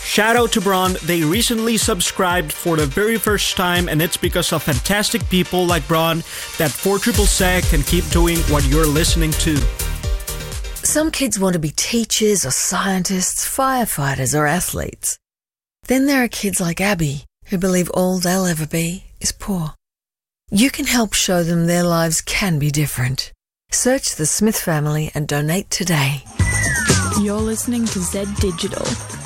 Shout out to Bron. They recently subscribed for the very first time, and it's because of fantastic people like Bron that 4SSSEC can keep doing what you're listening to. Some kids want to be teachers or scientists, firefighters or athletes. Then there are kids like Abby who believe all they'll ever be is poor. You can help show them their lives can be different. Search the Smith family and donate today. You're listening to Z Digital.